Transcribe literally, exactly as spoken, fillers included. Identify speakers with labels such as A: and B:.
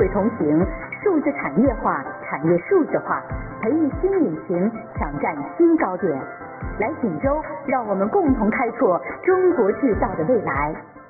A: 会同行，数字产业化、产业数字化，培育新引擎，挑战新高点。来锦州，让我们共同开拓中国制造的未来。